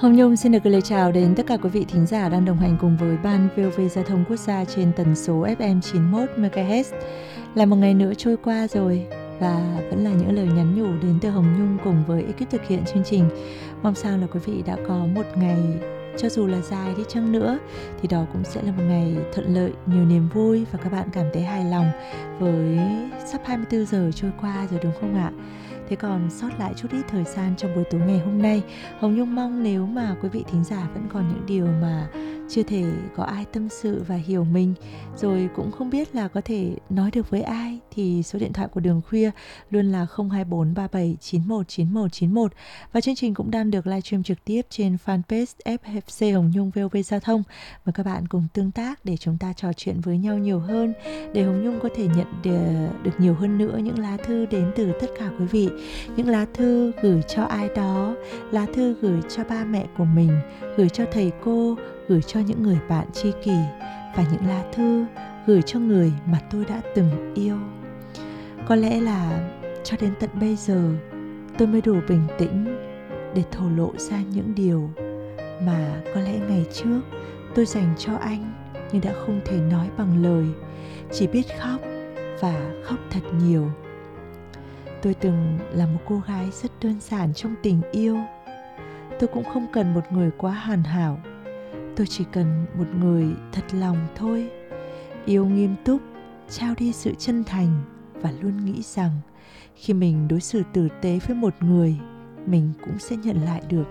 Hồng Nhung xin được gửi lời chào đến tất cả quý vị thính giả đang đồng hành cùng với Ban VOV Giao thông Quốc gia trên tần số FM 91 MHz. Là một ngày nữa trôi qua rồi và vẫn là những lời nhắn nhủ đến từ Hồng Nhung cùng với ekip thực hiện chương trình. Mong sao là quý vị đã có một ngày, cho dù là dài đi chăng nữa, thì đó cũng sẽ là một ngày thuận lợi, nhiều niềm vui và các bạn cảm thấy hài lòng với sắp 24 giờ trôi qua rồi, đúng không ạ? Thế còn sót lại chút ít thời gian trong buổi tối ngày hôm nay, Hồng Nhung mong nếu mà quý vị thính giả vẫn còn những điều mà chưa thể có ai tâm sự và hiểu mình, rồi cũng không biết là có thể nói được với ai, thì số điện thoại của Đường Khuya luôn là 024 37 91 91 91. Và chương trình cũng đang được livestream trực tiếp trên fanpage FFC Hồng Nhung VOV Giao thông. Mời các bạn cùng tương tác để chúng ta trò chuyện với nhau nhiều hơn, để Hồng Nhung có thể nhận được nhiều hơn nữa những lá thư đến từ tất cả quý vị. Những lá thư gửi cho ai đó, lá thư gửi cho ba mẹ của mình, gửi cho thầy cô, gửi cho những người bạn tri kỷ, và những lá thư gửi cho người mà tôi đã từng yêu. Có lẽ là cho đến tận bây giờ tôi mới đủ bình tĩnh để thổ lộ ra những điều mà có lẽ ngày trước tôi dành cho anh nhưng đã không thể nói bằng lời, chỉ biết khóc và khóc thật nhiều. Tôi từng là một cô gái rất đơn giản trong tình yêu. Tôi cũng không cần một người quá hoàn hảo. Tôi chỉ cần một người thật lòng thôi. Yêu nghiêm túc, trao đi sự chân thành và luôn nghĩ rằng khi mình đối xử tử tế với một người, mình cũng sẽ nhận lại được